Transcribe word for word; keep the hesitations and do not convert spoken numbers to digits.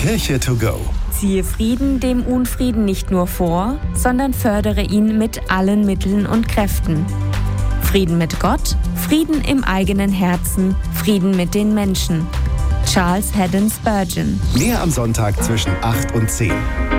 Kirche to go. Ziehe Frieden dem Unfrieden nicht nur vor, sondern fördere ihn mit allen Mitteln und Kräften. Frieden mit Gott, Frieden im eigenen Herzen, Frieden mit den Menschen. Charles Haddon Spurgeon. Mehr am Sonntag zwischen acht und zehn.